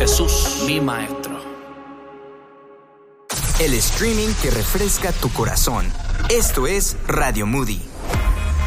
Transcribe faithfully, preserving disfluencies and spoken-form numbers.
Jesús, mi maestro. El streaming que refresca tu corazón. Esto es Radio Moody.